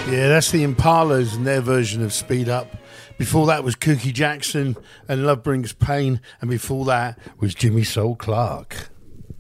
Yeah, that's the Impalas and their version of Speed Up. Before that was Kooky Jackson and Love Brings Pain, and before that was Jimmy Soul Clark.